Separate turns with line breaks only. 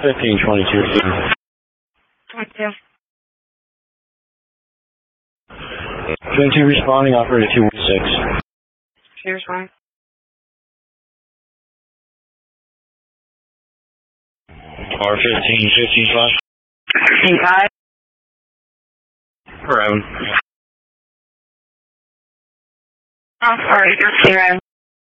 1522.
22.
22 responding, operator 216.
Here's one.
R15, 15-5.
5.
Forever.
Oh, sorry, 0.